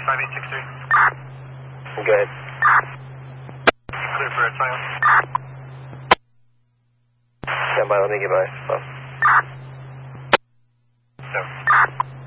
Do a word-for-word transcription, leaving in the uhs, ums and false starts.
five eight six three. Good. Clear for a silence. Stand by, let me get my phone. Seven.